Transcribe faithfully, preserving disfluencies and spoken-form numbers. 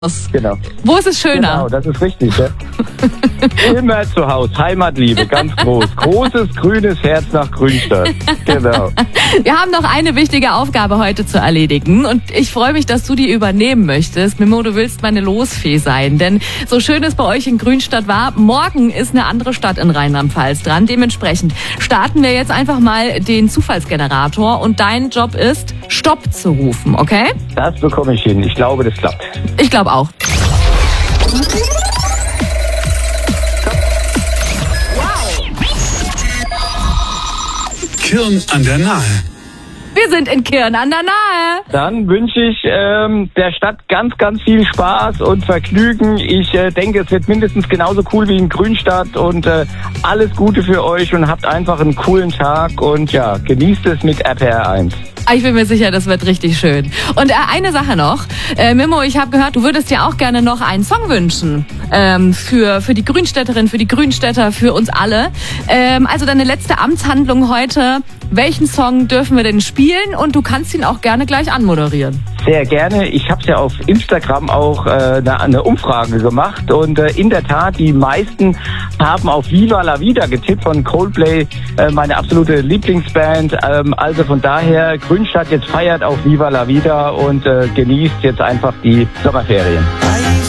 Genau. Wo ist es schöner? Genau, das ist richtig. Ja? Immer zu Hause, Heimatliebe, ganz groß. Großes, grünes Herz nach Grünstadt. Genau. Wir haben noch eine wichtige Aufgabe heute zu erledigen und ich freue mich, dass du die übernehmen möchtest. Mimo, du willst meine Losfee sein, denn so schön es bei euch in Grünstadt war, morgen ist eine andere Stadt in Rheinland-Pfalz dran. Dementsprechend starten wir jetzt einfach mal den Zufallsgenerator und dein Job ist, Stopp zu rufen, okay? Das bekomme ich hin. Ich glaube, das klappt. Ich glaube auch. Kirn an der Nahe. Wir sind in Kirn an der Nahe. Dann wünsche ich ähm, der Stadt ganz, ganz viel Spaß und Vergnügen. Ich äh, denke, es wird mindestens genauso cool wie in Grünstadt und äh, alles Gute für euch und habt einfach einen coolen Tag und ja, genießt es mit R P R eins. Ich bin mir sicher, das wird richtig schön. Und äh, eine Sache noch. Äh, Mimo, ich habe gehört, du würdest dir auch gerne noch einen Song wünschen. Ähm, für, für die Grünstädterin, für die Grünstädter, für uns alle. Ähm, also deine letzte Amtshandlung heute. Welchen Song dürfen wir denn spielen? Und du kannst ihn auch gerne gleich anmoderieren. Sehr gerne. Ich habe ja auf Instagram auch äh, eine, eine Umfrage gemacht und äh, in der Tat, die meisten haben auf Viva la Vida getippt von Coldplay, äh, meine absolute Lieblingsband. Ähm, also von daher, Grünstadt jetzt feiert auf Viva la Vida und äh, genießt jetzt einfach die Sommerferien.